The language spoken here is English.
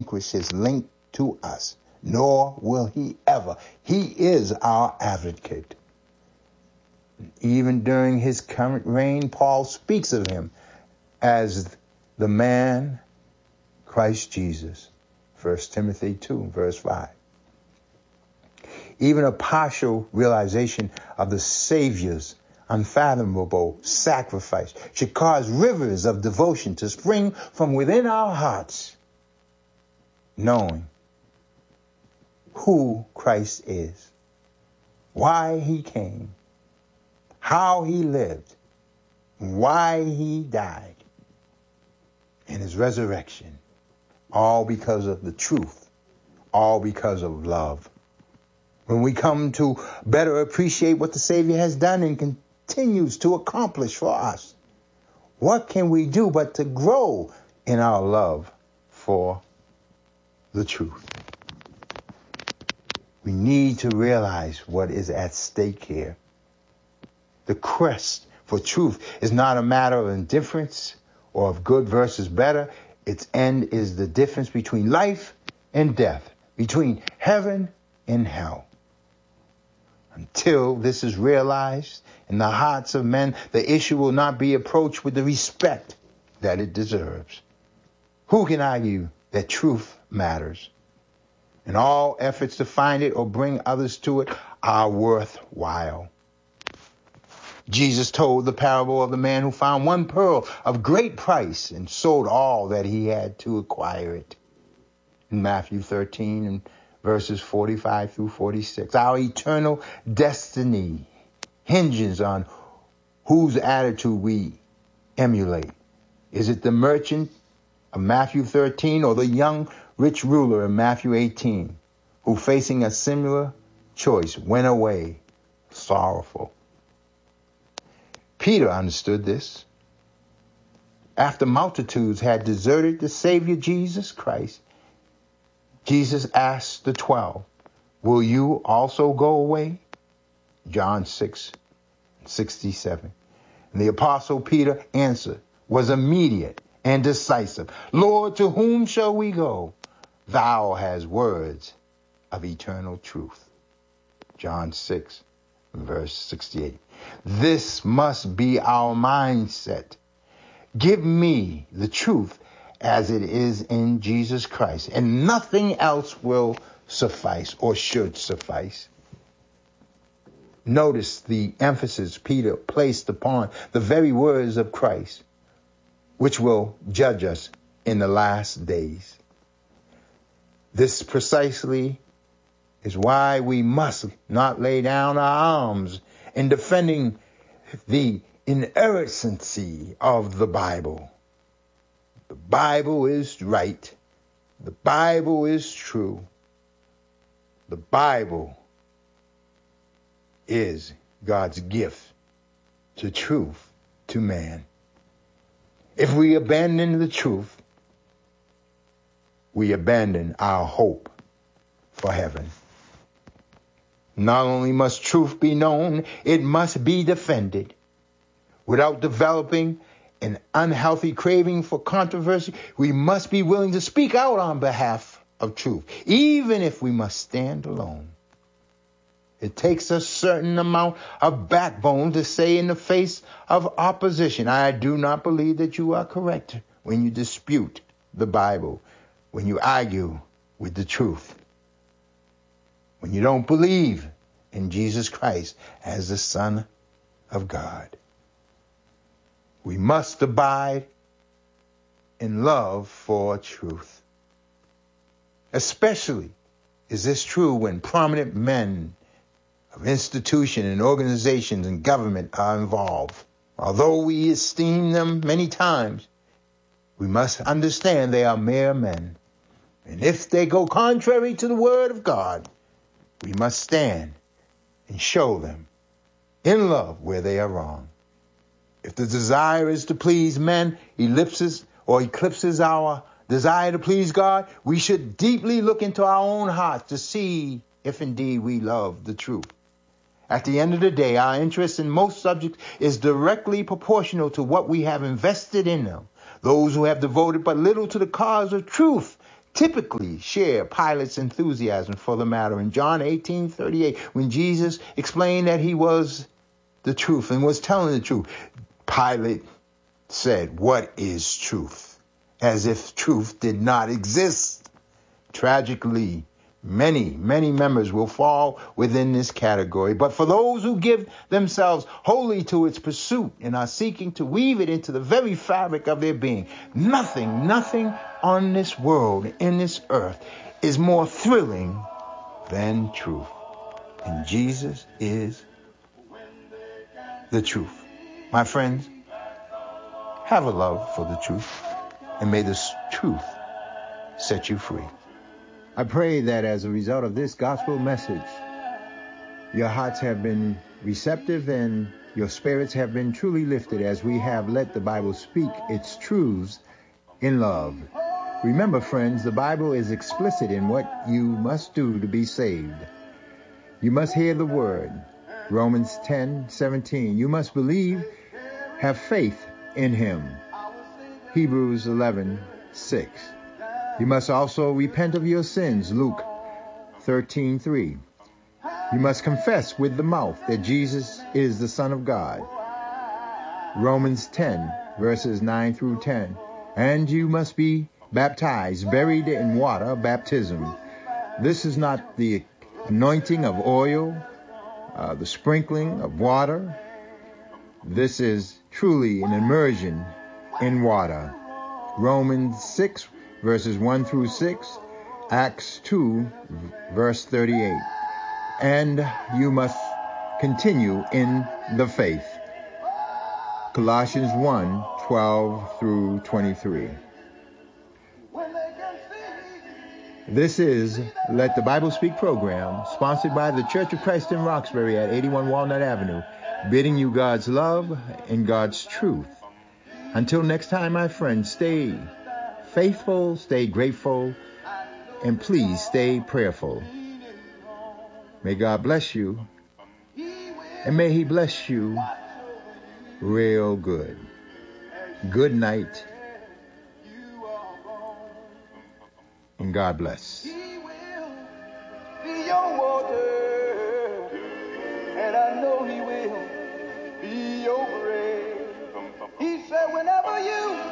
relinquish his link to us, nor will he ever. He is our advocate. Even during his current reign, Paul speaks of him as the man Christ Jesus. 1 Timothy 2, verse 5. Even a partial realization of the Savior's unfathomable sacrifice should cause rivers of devotion to spring from within our hearts, knowing who Christ is, why he came, how he lived, why he died, and his resurrection, all because of the truth, all because of love. When we come to better appreciate what the Savior has done and continues to accomplish for us, what can we do but to grow in our love for the truth? We need to realize what is at stake here. The quest for truth is not a matter of indifference or of good versus better. Its end is the difference between life and death, between heaven and hell. Until this is realized in the hearts of men, the issue will not be approached with the respect that it deserves. Who can argue that truth matters? And all efforts to find it or bring others to it are worthwhile. Jesus told the parable of the man who found one pearl of great price and sold all that he had to acquire it. In Matthew 13 and verses 45 through 46. Our eternal destiny hinges on whose attitude we emulate. Is it the merchant of Matthew 13 or the young rich ruler in Matthew 18 who, facing a similar choice, went away sorrowful? Peter understood this. After multitudes had deserted the Savior Jesus Christ, Jesus asked the 12, "Will you also go away?" John 6:67. And the apostle Peter answered was immediate and decisive. "Lord, to whom shall we go? Thou hast words of eternal truth." John 6, verse 68. This must be our mindset. Give me the truth as it is in Jesus Christ, and nothing else will suffice or should suffice. Notice the emphasis Peter placed upon the very words of Christ, which will judge us in the last days. This precisely is why we must not lay down our arms in defending the inerrancy of the Bible. The Bible is right. The Bible is true. The Bible is God's gift to truth to man. If we abandon the truth, we abandon our hope for heaven. Not only must truth be known, it must be defended. Without developing an unhealthy craving for controversy, we must be willing to speak out on behalf of truth, even if we must stand alone. It takes a certain amount of backbone to say in the face of opposition, "I do not believe that you are correct," when you dispute the Bible, when you argue with the truth, when you don't believe in Jesus Christ as the Son of God. We must abide in love for truth. Especially is this true when prominent men of institution and organizations and government are involved. Although we esteem them many times, we must understand they are mere men. And if they go contrary to the word of God, we must stand and show them in love where they are wrong. If the desire is to please men eclipses our desire to please God, we should deeply look into our own hearts to see if indeed we love the truth. At the end of the day, our interest in most subjects is directly proportional to what we have invested in them. Those who have devoted but little to the cause of truth typically share Pilate's enthusiasm for the matter. In John 18:38, when Jesus explained that he was the truth and was telling the truth, Pilate said, "What is truth?" As if truth did not exist. Tragically, many members will fall within this category. But for those who give themselves wholly to its pursuit and are seeking to weave it into the very fabric of their being, nothing on this world, in this earth, is more thrilling than truth. And Jesus is the truth. My friends, have a love for the truth, and may this truth set you free. I pray that as a result of this gospel message, your hearts have been receptive and your spirits have been truly lifted as we have let the Bible speak its truths in love. Remember, friends, the Bible is explicit in what you must do to be saved. You must hear the word. Romans 10:17. You must believe, have faith in him. Hebrews 11:6. You must also repent of your sins. Luke 13:3. You must confess with the mouth that Jesus is the Son of God. Romans 10, verses 9 through 10. And you must be baptized, buried in water, baptism. This is not the anointing of oil, the sprinkling of water. This is truly an immersion in water. Romans 6, verses 1 through 6, Acts 2, verse 38. And you must continue in the faith. Colossians 1, 12 through 23. This is Let the Bible Speak program, sponsored by the Church of Christ in Roxbury at 81 Walnut Avenue, bidding you God's love and God's truth. Until next time, my friends, stay faithful, stay grateful, and please stay prayerful. May God bless you, and may he bless you real good. Good night, and God bless. He will be your water, and I know he will be your bread. He said whenever you